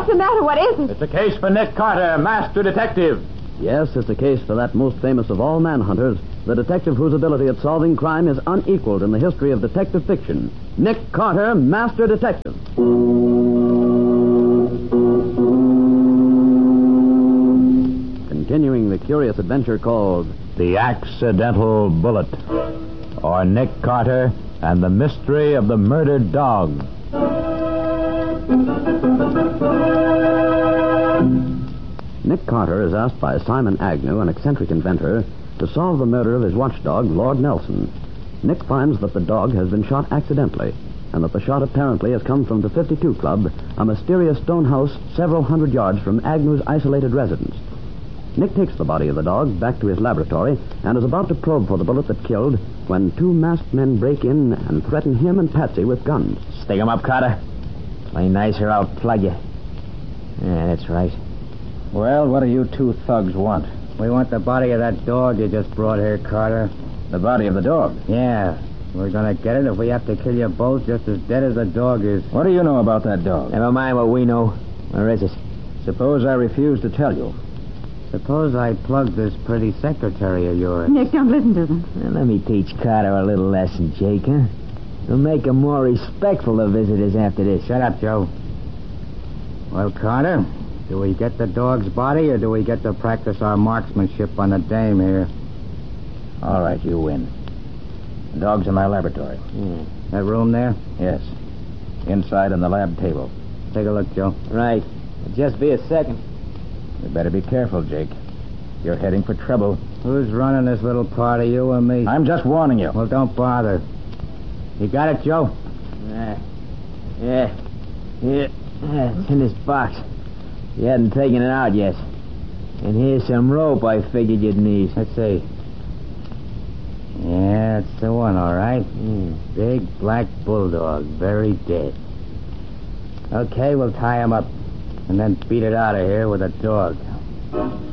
What's the matter? What is it? It's a case for Nick Carter, master detective. Yes, it's a case for that most famous of all manhunters, the detective whose ability at solving crime is unequaled in the history of detective fiction. Nick Carter, master detective. Continuing the curious adventure called The Accidental Bullet, or Nick Carter and the Mystery of the Murdered Dog. Nick Carter is asked by Simon Agnew, an eccentric inventor, to solve the murder of his watchdog, Lord Nelson. Nick finds that the dog has been shot accidentally, and that the shot apparently has come from the 52 Club, a mysterious stone house several hundred yards from Agnew's isolated residence. Nick takes the body of the dog back to his laboratory and is about to probe for the bullet that killed when two masked men break in and threaten him and Patsy with guns. Stick 'em up, Carter. Play nice or I'll plug you. Yeah, that's right. Well, what do you two thugs want? We want the body of that dog you just brought here, Carter. The body of the dog? Yeah. We're gonna get it if we have to kill you both just as dead as the dog is. What do you know about that dog? Never mind what we know. Where is it? Suppose I refuse to tell you. Suppose I plug this pretty secretary of yours. Nick, don't listen to them. Well, let me teach Carter a little lesson, Jake, huh? It'll make him more respectful of visitors after this. Shut up, Joe. Well, Carter, do we get the dog's body or do we get to practice our marksmanship on the dame here? All right, you win. The dog's in my laboratory. That room there? Yes. Inside on the lab table. Take a look, Joe. Right. Just be a second. You better be careful, Jake. You're heading for trouble. Who's running this little party, you or me? I'm just warning you. Well, don't bother. You got it, Joe? Yeah. It's in this box. You hadn't taken it out yet. And here's some rope I figured you'd need. Let's see. Yeah, it's the one, all right. Big black bulldog, very dead. Okay, we'll tie him up and then beat it out of here with a dog.